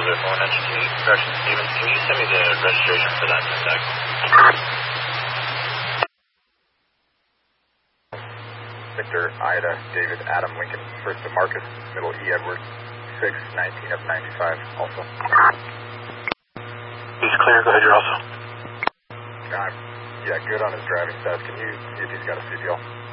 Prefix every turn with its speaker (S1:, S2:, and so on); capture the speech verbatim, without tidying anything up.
S1: Cruiser four one nine two, correction Stevens, can you send me the registration for that contact?
S2: Victor, Ida, David, Adam, Lincoln, first to Marcus, middle E, Edward, six, nineteen of ninety-five, also.
S1: He's clear, go ahead, you're also.
S2: Uh, yeah, good on his driving stats. Can you see if he's got a C P L?